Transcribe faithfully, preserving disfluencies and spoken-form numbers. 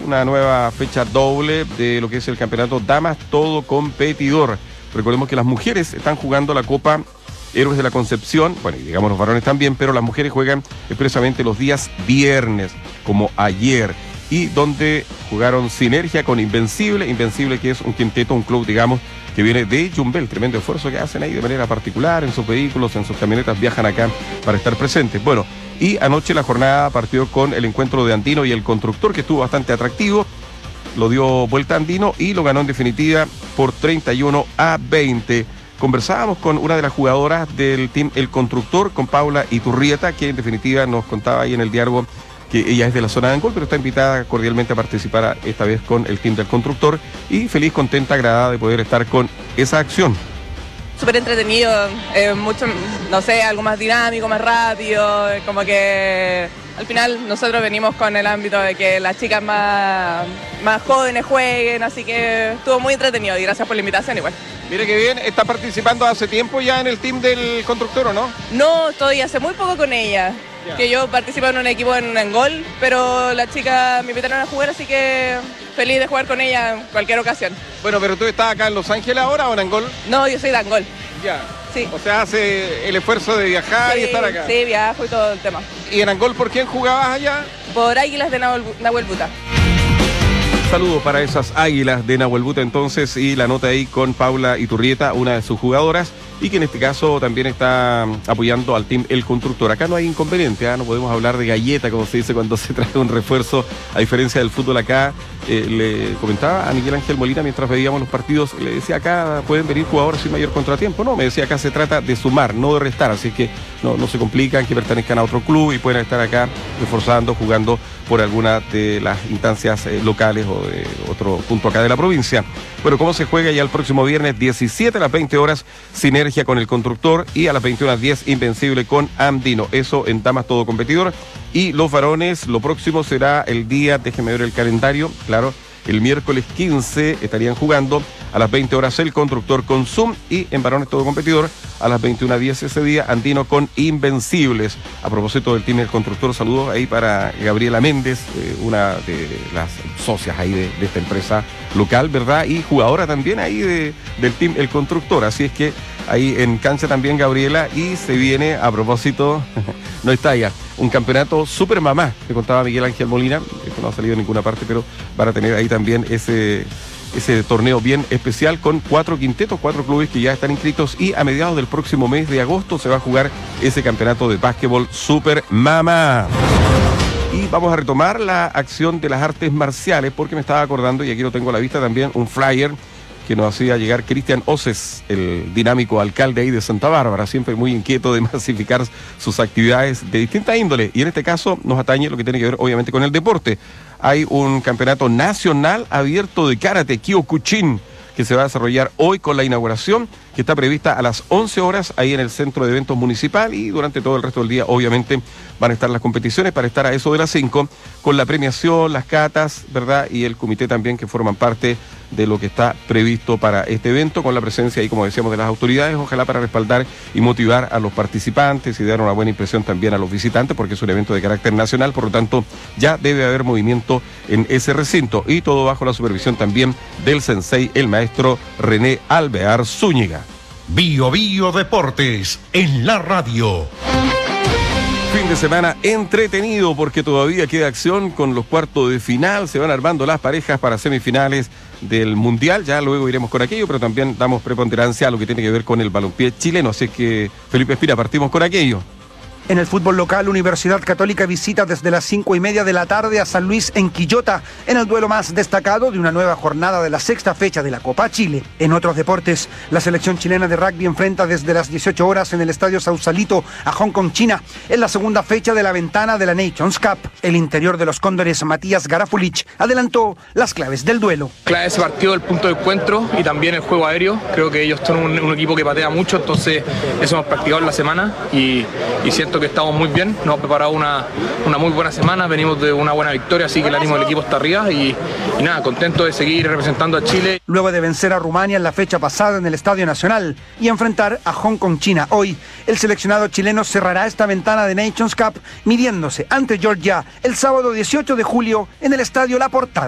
una nueva fecha doble de lo que es el campeonato Damas Todo Competidor. Recordemos que las mujeres están jugando la Copa Héroes de la Concepción, bueno, y digamos los varones también, pero las mujeres juegan expresamente los días viernes, como ayer, y donde jugaron Sinergia con Invencible, Invencible que es un quinteto, un club, digamos, que viene de Yumbel, tremendo esfuerzo que hacen ahí de manera particular, en sus vehículos, en sus camionetas, viajan acá para estar presentes. Bueno, y anoche la jornada partió con el encuentro de Andino y el Constructor, que estuvo bastante atractivo, lo dio vuelta Andino y lo ganó en definitiva por treinta y uno a veinte. Conversábamos con una de las jugadoras del team El Constructor, con Paula Iturrieta, que en definitiva nos contaba ahí en el diálogo que ella es de la zona de Angol, pero está invitada cordialmente a participar a, esta vez con el team del Constructor, y feliz, contenta, agradada de poder estar con esa acción. Súper entretenido, eh, mucho, no sé, algo más dinámico, más rápido, como que al final nosotros venimos con el ámbito de que las chicas más, más jóvenes jueguen, así que estuvo muy entretenido y gracias por la invitación igual. Mire que bien, ¿está participando hace tiempo ya en el team del Constructor o no? No, estoy hace muy poco con ella, yeah. Que yo participo en un equipo en Angol, pero las chicas me invitaron a jugar, así que feliz de jugar con ella en cualquier ocasión. Bueno, pero ¿tú estás acá en Los Ángeles ahora o en Angol? No, yo soy de Angol. Ya. Sí. O sea, hace el esfuerzo de viajar sí, y estar acá. Sí, viajo y todo el tema. ¿Y en Angol por quién jugabas allá? Por Águilas de Nahuel Buta. Saludos para esas Águilas de Nahuel Buta entonces, y la nota ahí con Paula Iturrieta, una de sus jugadoras, y que en este caso también está apoyando al team El Constructor. Acá no hay inconveniente, ¿eh? No podemos hablar de galleta, como se dice cuando se trae un refuerzo, a diferencia del fútbol acá. Eh, le comentaba a Miguel Ángel Molina mientras veíamos los partidos, le decía acá pueden venir jugadores sin mayor contratiempo. No, me decía acá se trata de sumar, no de restar, así que no, no se complican, que pertenezcan a otro club y pueden estar acá reforzando, jugando por alguna de las instancias eh, locales o de otro punto acá de la provincia. Bueno, ¿cómo se juega ya el próximo viernes diecisiete a las veinte horas? Sinergia con El Constructor, y a las veintiuna diez Invencible con Andino. Eso en Damas Todo Competidor. Y los varones, lo próximo será el día, déjenme ver el calendario, claro, el miércoles quince estarían jugando a las veinte horas El Constructor con Zoom, y en varones Todo Competidor a las veintiuna diez ese día Andino con Invencibles. A propósito del team El Constructor, saludos ahí para Gabriela Méndez, eh, una de las socias ahí de, de esta empresa local, ¿verdad? Y jugadora también ahí de, del team El Constructor, así es que ahí en cancha también Gabriela, y se viene, a propósito, no está ya, un campeonato super mamá, que contaba Miguel Ángel Molina, esto no ha salido en ninguna parte, pero van a tener ahí también ese, ese torneo bien especial con cuatro quintetos, cuatro clubes que ya están inscritos, y a mediados del próximo mes de agosto se va a jugar ese campeonato de básquetbol super mamá. Y vamos a retomar la acción de las artes marciales, porque me estaba acordando, y aquí lo tengo a la vista también, un flyer que nos hacía llegar Cristian Oces, el dinámico alcalde ahí de Santa Bárbara, siempre muy inquieto de masificar sus actividades de distinta índole, y en este caso nos atañe lo que tiene que ver obviamente con el deporte. Hay un campeonato nacional abierto de karate Kyokushin que se va a desarrollar hoy con la inauguración, que está prevista a las once horas ahí en el Centro de Eventos Municipal, y durante todo el resto del día obviamente van a estar las competiciones para estar a eso de las cinco, con la premiación, las catas, ¿verdad? Y el comité también, que forman parte de lo que está previsto para este evento, con la presencia ahí, como decíamos, de las autoridades, ojalá para respaldar y motivar a los participantes y dar una buena impresión también a los visitantes, porque es un evento de carácter nacional, por lo tanto ya debe haber movimiento en ese recinto, y todo bajo la supervisión también del sensei, el maestro René Alvear Zúñiga. Bio Bio Deportes en la radio. Fin de semana entretenido, porque todavía queda acción con los cuartos de final. Se van armando las parejas para semifinales del Mundial. Ya luego iremos con aquello, pero también damos preponderancia a lo que tiene que ver con el balompié chileno. Así que, Felipe Espina, partimos con aquello. En el fútbol local, Universidad Católica visita desde las cinco y media de la tarde a San Luis en Quillota, en el duelo más destacado de una nueva jornada de la sexta fecha de la Copa Chile. En otros deportes, la selección chilena de rugby enfrenta desde las dieciocho horas en el Estadio Sausalito a Hong Kong, China, en la segunda fecha de la ventana de la Nations Cup. El interior de los Cóndores, Matías Garafulich, adelantó las claves del duelo. Clave ese partido, el punto de encuentro y también el juego aéreo. Creo que ellos son un, un equipo que patea mucho, entonces eso hemos practicado en la semana y, y siento que estamos muy bien, nos hemos preparado una, una muy buena semana, venimos de una buena victoria, así que el ánimo del equipo está arriba y, y nada, contento de seguir representando a Chile. Luego de vencer a Rumania en la fecha pasada en el Estadio Nacional y enfrentar a Hong Kong, China hoy, el seleccionado chileno cerrará esta ventana de Nations Cup midiéndose ante Georgia el sábado dieciocho de julio en el Estadio La Portada.